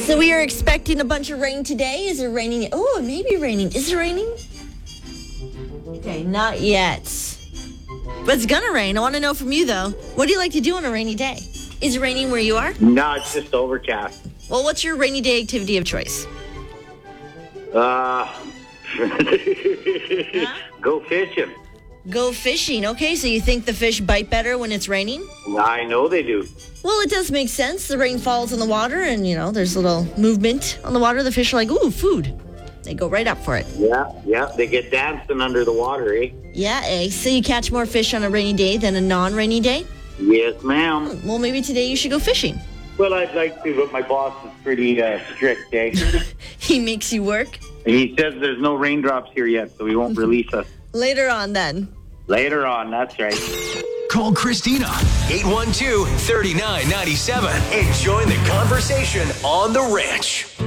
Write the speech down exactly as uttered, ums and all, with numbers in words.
So we are expecting a bunch of rain today. Is it raining? Oh, it may be raining. Is it raining? Okay, not yet. But it's gonna rain. I want to know from you, though. What do you like to do on a rainy day? Is it raining where you are? No, it's just overcast. Well, what's your rainy day activity of choice? Uh, Huh? Go fishing. Go fishing. Okay, so you think the fish bite better when it's raining? I know they do. Well, it does make sense. The rain falls on the water and, you know, there's a little movement on the water. The fish are like, ooh, food. They go right up for it. Yeah, yeah. They get dancing under the water, eh? Yeah, eh? So you catch more fish on a rainy day than a non-rainy day? Yes, ma'am. Well, maybe today you should go fishing. Well, I'd like to, but my boss is pretty uh, strict, eh? He makes you work? And he says there's no raindrops here yet, so he won't release us. Later on, then. Later on, that's right. Call Christina, eight one two, three nine nine seven, and join the conversation on The Ranch.